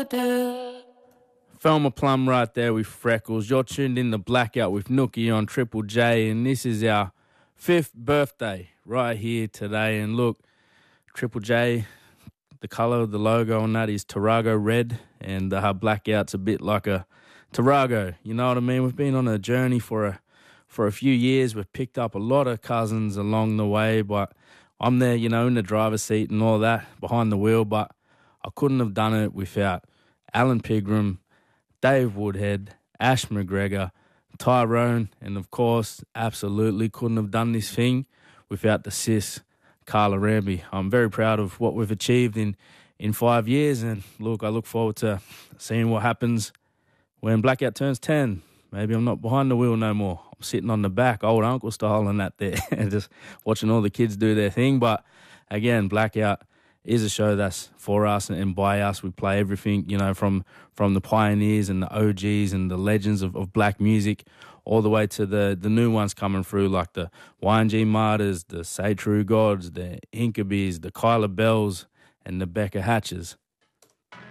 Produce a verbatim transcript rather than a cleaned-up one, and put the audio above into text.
Thelma Plum right there with Freckles. You're tuned in to Blackout with Nookie on Triple J, and this is our fifth birthday right here today. And look, Triple J, the colour of the logo on that is Tarago red, and uh, Blackout's a bit like a Tarago, you know what I mean? We've been on a journey for a for a few years. We've picked up a lot of cousins along the way, but I'm there, you know, in the driver's seat and all that, behind the wheel, but I couldn't have done it without Alan Pigram, Dave Woodhead, Ash McGregor, Tyrone, and of course, absolutely couldn't have done this thing without the sis, Carla Ramby. I'm very proud of what we've achieved in, in five years, and look, I look forward to seeing what happens when Blackout turns ten. Maybe I'm not behind the wheel no more. I'm sitting on the back, old uncle style and that there, just watching all the kids do their thing. But again, Blackout is a show that's for us and by us. We play everything, you know, from from the pioneers and the O Gs and the legends of, of black music all the way to the, the new ones coming through, like the Y N G Martyrs, the Say True Gods, the Incubes, the Kyla Bells, and the Becca Hatches.